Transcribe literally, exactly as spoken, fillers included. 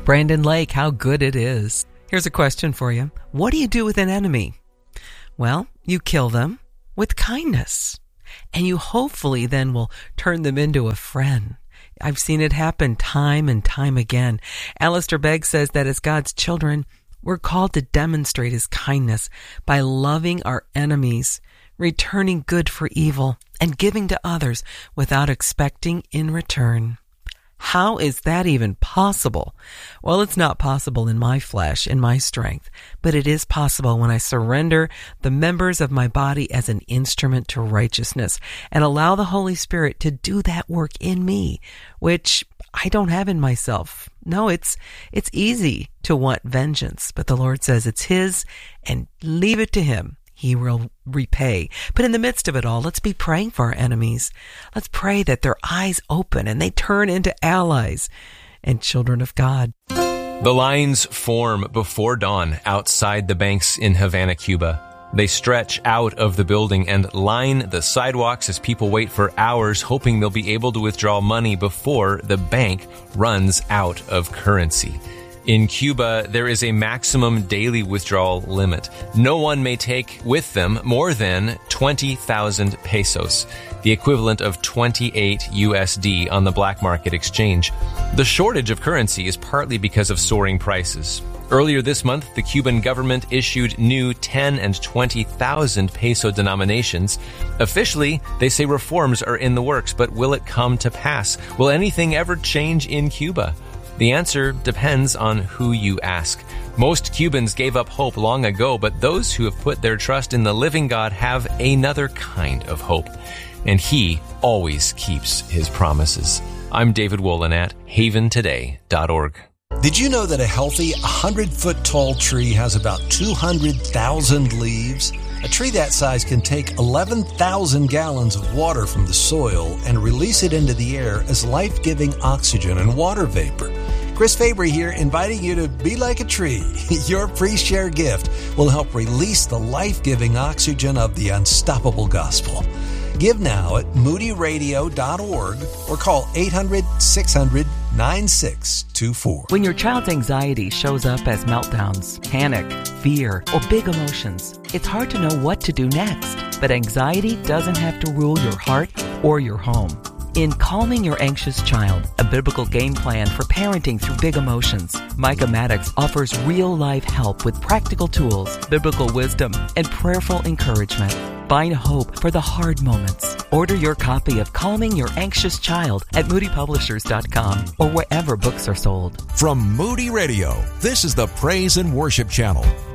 Brandon Lake, how good it is. Here's a question for you. What do you do with an enemy? Well, you kill them with kindness, and you hopefully then will turn them into a friend. I've seen it happen time and time again. Alistair Begg says that as God's children, we're called to demonstrate His kindness by loving our enemies, returning good for evil, and giving to others without expecting in return. How is that even possible? Well, it's not possible in my flesh, in my strength, but it is possible when I surrender the members of my body as an instrument to righteousness and allow the Holy Spirit to do that work in me, which I don't have in myself. No, it's it's easy to want vengeance, but the Lord says it's His, and leave it to Him. He will repay. But in the midst of it all, let's be praying for our enemies. Let's pray that their eyes open and they turn into allies and children of God. The lines form before dawn outside the banks in Havana, Cuba. They stretch out of the building and line the sidewalks as people wait for hours, hoping they'll be able to withdraw money before the bank runs out of currency. In Cuba, there is a maximum daily withdrawal limit. No one may take with them more than twenty thousand pesos, the equivalent of twenty-eight U S D on the black market exchange. The shortage of currency is partly because of soaring prices. Earlier this month, the Cuban government issued new ten and twenty thousand peso denominations. Officially, they say reforms are in the works, but will it come to pass? Will anything ever change in Cuba? The answer depends on who you ask. Most Cubans gave up hope long ago, but those who have put their trust in the living God have another kind of hope, and He always keeps His promises. I'm David Wolin at haven today dot org. Did you know that a healthy one hundred foot tall tree has about two hundred thousand leaves? A tree that size can take eleven thousand gallons of water from the soil and release it into the air as life-giving oxygen and water vapor. Chris Fabry here, inviting you to be like a tree. Your pre-share gift will help release the life-giving oxygen of the unstoppable gospel. Give now at moody radio dot org or call eight hundred, six hundred, nine six two four. When your child's anxiety shows up as meltdowns, panic, fear, or big emotions, it's hard to know what to do next. But anxiety doesn't have to rule your heart or your home. In Calming Your Anxious Child, a biblical game plan for parenting through big emotions, Micah Maddox offers real-life help with practical tools, biblical wisdom, and prayerful encouragement. Find hope for the hard moments. Order your copy of Calming Your Anxious Child at moody publishers dot com or wherever books are sold. From Moody Radio, this is the Praise and Worship Channel.